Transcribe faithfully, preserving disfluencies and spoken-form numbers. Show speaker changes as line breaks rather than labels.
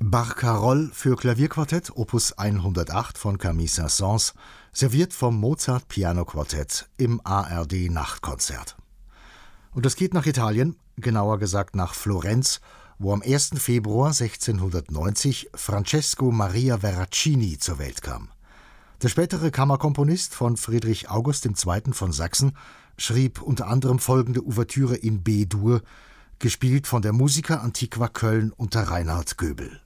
Barcarolle für Klavierquartett Opus hundertacht von Camille Saint-Saëns, serviert vom Mozart Piano Quartett im A R D Nachtkonzert. Und es geht nach Italien, genauer gesagt nach Florenz, wo am ersten Februar sechzehnhundertneunzig Francesco Maria Veracini zur Welt kam. Der spätere Kammerkomponist von Friedrich August der Zweite. Von Sachsen schrieb unter anderem folgende Ouvertüre in B-Dur, gespielt von der Musica Antiqua Köln unter Reinhard Göbel.